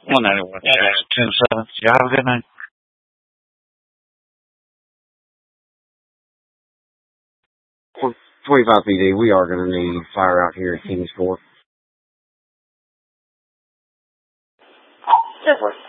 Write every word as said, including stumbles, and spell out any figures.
one ninety-one, ten seven. Y'all have a good night. twenty-five P D, we are going to need fire out here at Kingsport. Super.